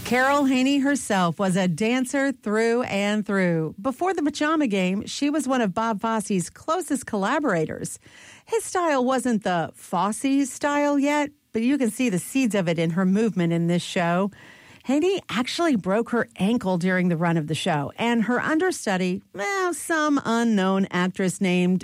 Carol Haney herself was a dancer through and through. Before the Pajama Game, she was one of Bob Fosse's closest collaborators. His style wasn't the Fosse style yet, but you can see the seeds of it in her movement in this show. Haney actually broke her ankle during the run of the show, and her understudy, some unknown actress named,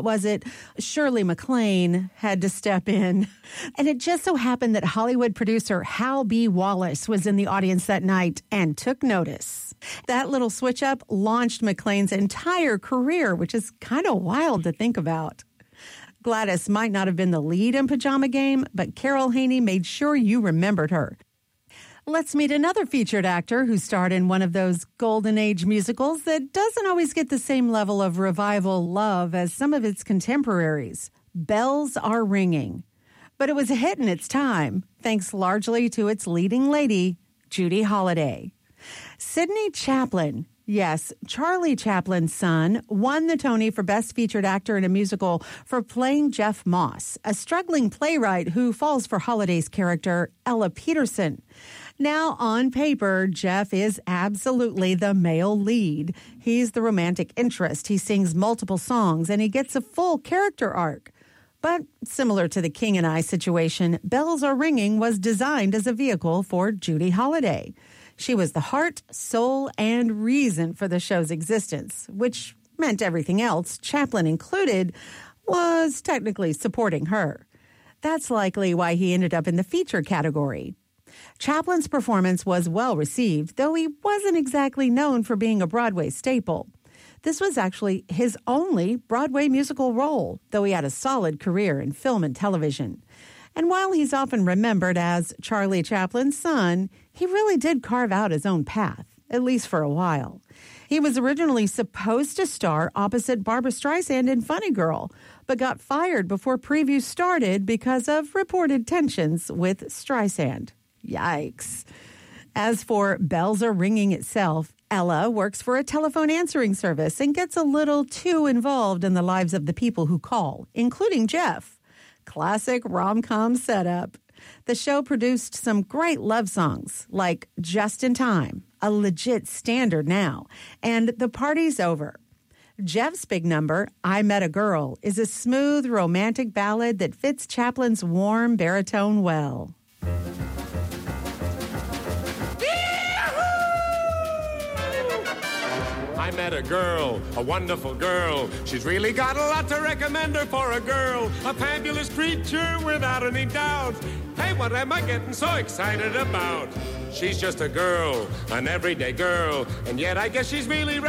Shirley MacLaine, had to step in. And it just so happened that Hollywood producer Hal B. Wallace was in the audience that night and took notice. That little switch-up launched MacLaine's entire career, which is kind of wild to think about. Gladys might not have been the lead in Pajama Game, but Carol Haney made sure you remembered her. Let's meet another featured actor who starred in one of those golden age musicals that doesn't always get the same level of revival love as some of its contemporaries. Bells Are Ringing. But it was a hit in its time, thanks largely to its leading lady, Judy Holliday. Sidney Chaplin, yes, Charlie Chaplin's son, won the Tony for Best Featured Actor in a Musical for playing Jeff Moss, a struggling playwright who falls for Holliday's character, Ella Peterson. Now, on paper, Jeff is absolutely the male lead. He's the romantic interest. He sings multiple songs, and he gets a full character arc. But similar to the King and I situation, Bells Are Ringing was designed as a vehicle for Judy Holliday. She was the heart, soul, and reason for the show's existence, which meant everything else, Chaplin included, was technically supporting her. That's likely why he ended up in the feature category. Chaplin's performance was well received, though he wasn't exactly known for being a Broadway staple. This was actually his only Broadway musical role, though he had a solid career in film and television. And while he's often remembered as Charlie Chaplin's son, he really did carve out his own path, at least for a while. He was originally supposed to star opposite Barbra Streisand in Funny Girl, but got fired before previews started because of reported tensions with Streisand. Yikes. As for Bells Are Ringing itself, Ella works for a telephone answering service and gets a little too involved in the lives of the people who call, including Jeff. Classic rom-com setup. The show produced some great love songs like Just in Time, a legit standard now, and The Party's Over. Jeff's big number, I Met a Girl, is a smooth romantic ballad that fits Chaplin's warm baritone well. I met a girl, a wonderful girl. She's really got a lot to recommend her for a girl. A fabulous creature without any doubt. Hey, what am I getting so excited about? She's just a girl, an everyday girl, and yet I guess she's really